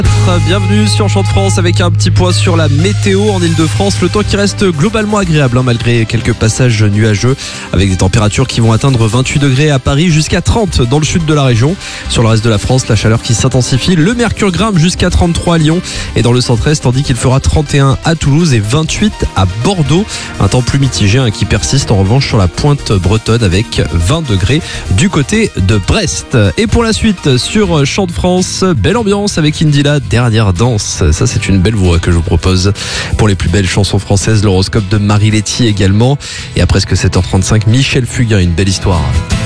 Bienvenue sur Chant de France avec un petit point sur la météo en Ile-de-France. Le temps qui reste globalement agréable malgré quelques passages nuageux avec des températures qui vont atteindre 28 degrés à Paris jusqu'à 30 dans le sud de la région. Sur le reste de la France, la chaleur qui s'intensifie. Le mercure grimpe jusqu'à 33 à Lyon et dans le centre-est, tandis qu'il fera 31 à Toulouse et 28 à Bordeaux. Un temps plus mitigé qui persiste en revanche sur la pointe bretonne avec 20 degrés du côté de Brest. Et pour la suite sur Chant de France, belle ambiance avec Indila, Dernière danse. Ça, c'est une belle voix que je vous propose pour les plus belles chansons françaises. L'horoscope de Marie Letty également. Et à presque 7h35, Michel Fugain, une belle histoire.